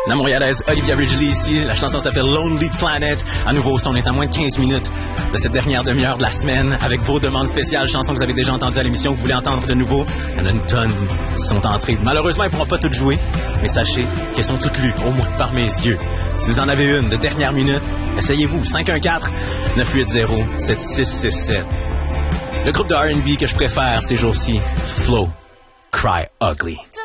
La Montréalaise Olivia Ridgely ici. La chanson s'appelle Lonely Planet. À nouveau, on est à moins de 15 minutes de cette dernière demi-heure de la semaine avec vos demandes spéciales, chansons que vous avez déjà entendues à l'émission, que vous voulez entendre de nouveau. Il y en a une tonne qui sont entrées. Malheureusement, ils ne pourront pas toutes jouer, mais sachez qu'elles sont toutes lues, au moins par mes yeux. Si vous en avez une de dernière minute, essayez-vous. 514-980-7667. Le groupe de R&B que je préfère ces jours-ci, Flo, Cry Ugly.